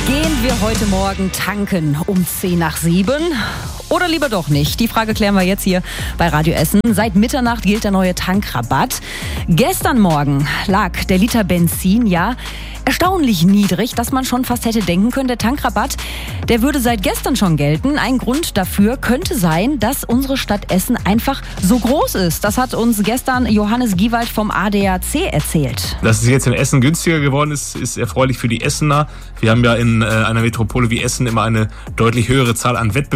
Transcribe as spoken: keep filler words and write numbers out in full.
Gehen wir heute Morgen tanken um zehn nach sieben? Oder lieber doch nicht? Die Frage klären wir jetzt hier bei Radio Essen. Seit Mitternacht gilt der neue Tankrabatt. Gestern Morgen lag der Liter Benzin ja erstaunlich niedrig, dass man schon fast hätte denken können, der Tankrabatt, der würde seit gestern schon gelten. Ein Grund dafür könnte sein, dass unsere Stadt Essen einfach so groß ist. Das hat uns gestern Johannes Giewald vom A D A C erzählt. Dass es jetzt in Essen günstiger geworden ist, ist erfreulich für die Essener. Wir haben ja in einer Metropole wie Essen immer eine deutlich höhere Zahl an Wettbewerbern.